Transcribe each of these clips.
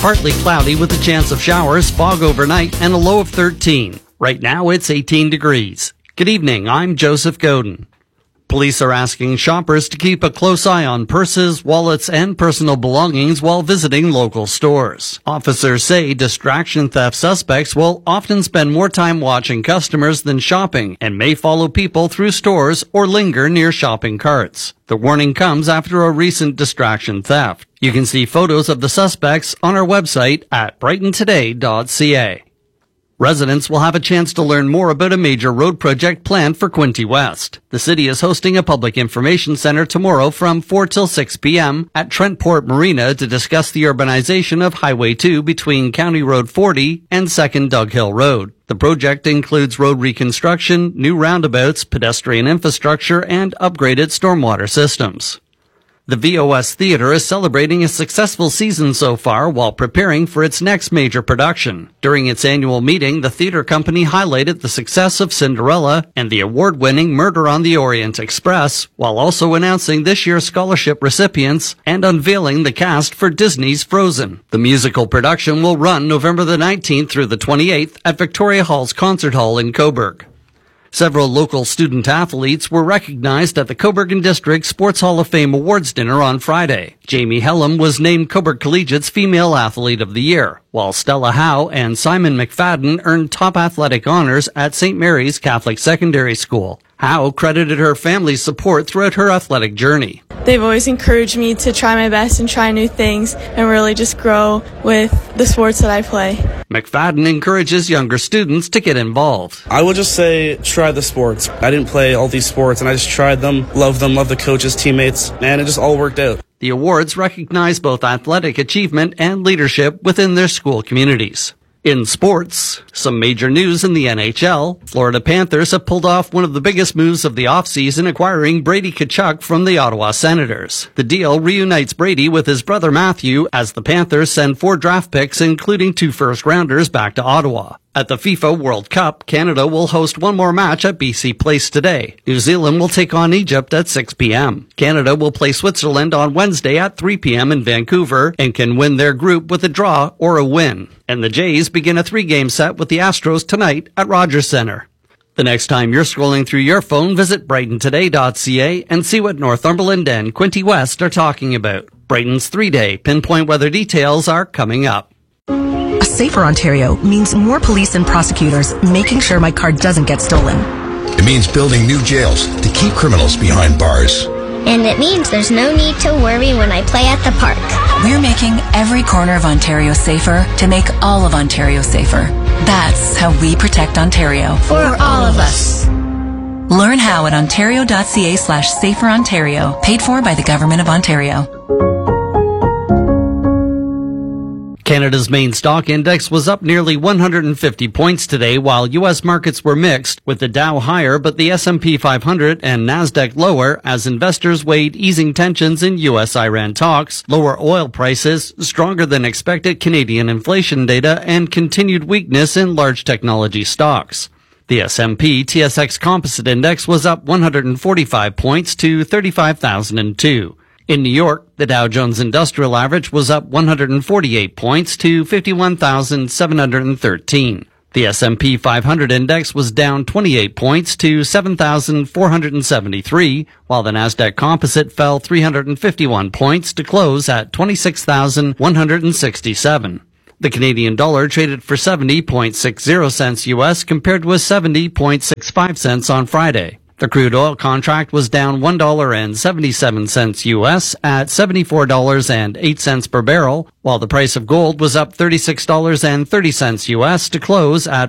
Partly cloudy with a chance of showers, fog overnight, and a low of 13. Right now, it's 18 degrees. Good evening, I'm Joseph Godin. Police are asking shoppers to keep a close eye on purses, wallets, and personal belongings while visiting local stores. Officers say distraction theft suspects will often spend more time watching customers than shopping and may follow people through stores or linger near shopping carts. The warning comes after a recent distraction theft. You can see photos of the suspects on our website at brightontoday.ca. Residents will have a chance to learn more about a major road project planned for Quinte West. The city is hosting a public information center tomorrow from 4 till 6 p.m. at Trentport Marina to discuss the urbanization of Highway 2 between County Road 40 and 2nd Dug Hill Road. The project includes road reconstruction, new roundabouts, pedestrian infrastructure, and upgraded stormwater systems. The VOS Theatre is celebrating a successful season so far while preparing for its next major production. During its annual meeting, the theatre company highlighted the success of Cinderella and the award-winning Murder on the Orient Express, while also announcing this year's scholarship recipients and unveiling the cast for Disney's Frozen. The musical production will run November the 19th through the 28th at Victoria Hall's Concert Hall in Cobourg. Several local student athletes were recognized at the Cobourg and District Sports Hall of Fame Awards dinner on Friday. Jamie Hellam was named Cobourg Collegiate's Female Athlete of the Year, while Stella Howe and Simon McFadden earned top athletic honors at St. Mary's Catholic Secondary School. Howe credited her family's support throughout her athletic journey. They've always encouraged me to try my best and try new things and really just grow with the sports that I play. McFadden encourages younger students to get involved. I would just say try the sports. I didn't play all these sports and I just tried them, loved the coaches, teammates, and it just all worked out. The awards recognize both athletic achievement and leadership within their school communities. In sports, some major news in the NHL. Florida Panthers have pulled off one of the biggest moves of the offseason, acquiring Brady Tkachuk from the Ottawa Senators. The deal reunites Brady with his brother Matthew as the Panthers send 4 draft picks, including 2 first-rounders, back to Ottawa. At the FIFA World Cup, Canada will host one more match at BC Place today. New Zealand will take on Egypt at 6 p.m. Canada will play Switzerland on Wednesday at 3 p.m. in Vancouver and can win their group with a draw or a win. And the Jays begin a 3-game set with the Astros tonight at Rogers Centre. The next time you're scrolling through your phone, visit brightontoday.ca and see what Northumberland and Quinte West are talking about. Brighton's 3-day pinpoint weather details are coming up. A safer Ontario means more police and prosecutors making sure my car doesn't get stolen. It means building new jails to keep criminals behind bars. And it means there's no need to worry when I play at the park. We're making every corner of Ontario safer to make all of Ontario safer. That's how we protect Ontario. For all of us. Learn how at ontario.ca/saferontario, paid for by the Government of Ontario. Canada's main stock index was up nearly 150 points today, while U.S. markets were mixed, with the Dow higher but the S&P 500 and Nasdaq lower as investors weighed easing tensions in U.S.-Iran talks, lower oil prices, stronger than expected Canadian inflation data, and continued weakness in large technology stocks. The S&P TSX Composite Index was up 145 points to 35,002. In New York, the Dow Jones Industrial Average was up 148 points to 51,713. The S&P 500 Index was down 28 points to 7,473, while the Nasdaq Composite fell 351 points to close at 26,167. The Canadian dollar traded for 70.60 cents U.S. compared with 70.65 cents on Friday. The crude oil contract was down $1.77 U.S. at $74.08 per barrel, while the price of gold was up $36.30 U.S. to close at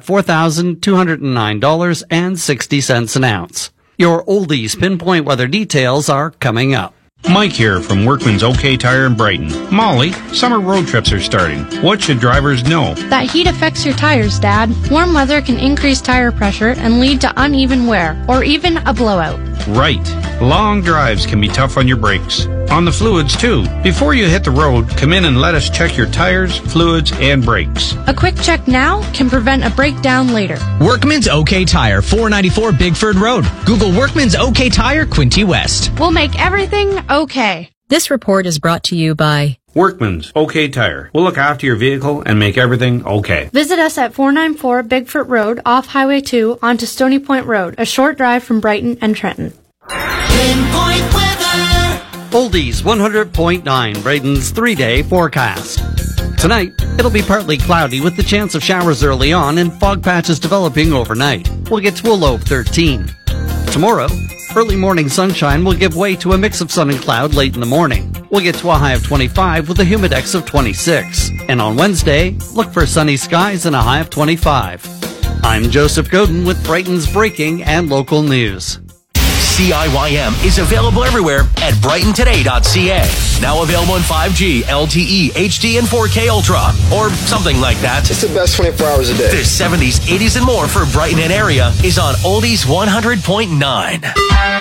$4,209.60 an ounce. Your oldies pinpoint weather details are coming up. Mike here from Workman's OK Tire in Brighton. Molly, summer road trips are starting. What should drivers know? That heat affects your tires, Dad. Warm weather can increase tire pressure and lead to uneven wear, or even a blowout. Right. Long drives can be tough on your brakes. On the fluids, too. Before you hit the road, come in and let us check your tires, fluids, and brakes. A quick check now can prevent a breakdown later. Workman's OK Tire, 494 Bigford Road. Google Workman's OK Tire, Quinte West. We'll make everything okay. This report is brought to you by Workman's OK Tire. We'll look after your vehicle and make everything okay. Visit us at 494 Bigfoot Road off Highway 2 onto Stony Point Road, a short drive from Brighton and Trenton. Pinpoint weather. Oldies 100.9, Braden's 3-day forecast. Tonight, it'll be partly cloudy with the chance of showers early on and fog patches developing overnight. We'll get to a low of 13. Tomorrow, early morning sunshine will give way to a mix of sun and cloud late in the morning. We'll get to a high of 25 with a humidex of 26. And on Wednesday, look for sunny skies and a high of 25. I'm Joseph Godin with Brighton's breaking and local news. CIYM is available everywhere at brightontoday.ca. Now available in 5G, LTE, HD, and 4K Ultra, or something like that. It's the best 24 hours a day. The 70s, 80s, and more for Brighton and area is on Oldies 100.9.